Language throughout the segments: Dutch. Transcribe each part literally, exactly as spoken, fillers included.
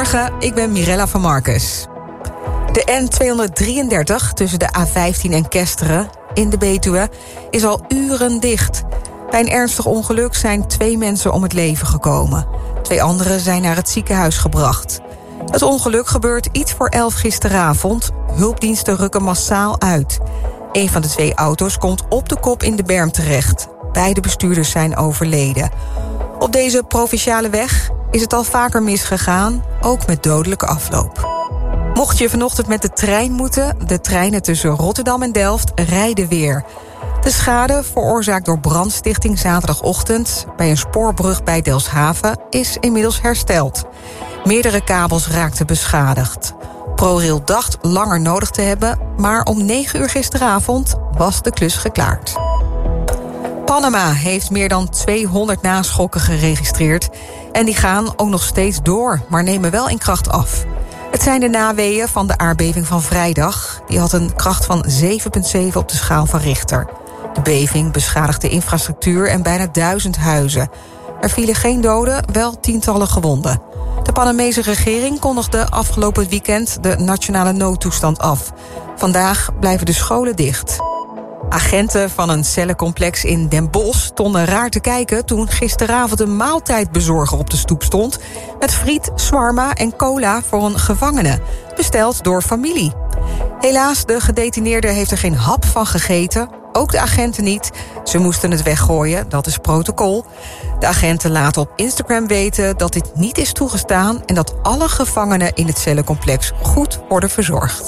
Goedemorgen, ik ben Mirella van Marcus. De N tweehonderddrieëndertig tussen de A vijftien en Kesteren in de Betuwe is al uren dicht. Bij een ernstig ongeluk zijn twee mensen om het leven gekomen. Twee anderen zijn naar het ziekenhuis gebracht. Het ongeluk gebeurt iets voor elf gisteravond. Hulpdiensten rukken massaal uit. Een van de twee auto's komt op de kop in de berm terecht. Beide bestuurders zijn overleden. Op deze provinciale weg is het al vaker misgegaan, ook met dodelijke afloop. Mocht je vanochtend met de trein moeten, de treinen tussen Rotterdam en Delft rijden weer. De schade, veroorzaakt door brandstichting zaterdagochtend bij een spoorbrug bij Delfshaven, is inmiddels hersteld. Meerdere kabels raakten beschadigd. ProRail dacht langer nodig te hebben, maar om negen uur gisteravond was de klus geklaard. Panama heeft meer dan tweehonderd naschokken geregistreerd. En die gaan ook nog steeds door, maar nemen wel in kracht af. Het zijn de naweeën van de aardbeving van vrijdag. Die had een kracht van zeven komma zeven op de schaal van Richter. De beving beschadigde infrastructuur en bijna duizend huizen. Er vielen geen doden, wel tientallen gewonden. De Panamese regering kondigde afgelopen weekend de nationale noodtoestand af. Vandaag blijven de scholen dicht. Agenten van een cellencomplex in Den Bosch stonden raar te kijken toen gisteravond een maaltijdbezorger op de stoep stond met friet, shawarma en cola voor een gevangene, besteld door familie. Helaas, de gedetineerde heeft er geen hap van gegeten, ook de agenten niet. Ze moesten het weggooien, dat is protocol. De agenten laten op Instagram weten dat dit niet is toegestaan en dat alle gevangenen in het cellencomplex goed worden verzorgd.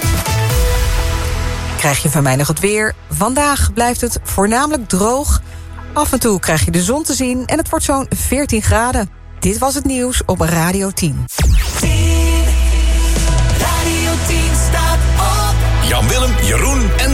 Krijg je van mij nog het weer. Vandaag blijft het voornamelijk droog. Af en toe krijg je de zon te zien en het wordt zo'n veertien graden. Dit was het nieuws op Radio tien. tien. Radio tien staat op. Jan Willem, Jeroen en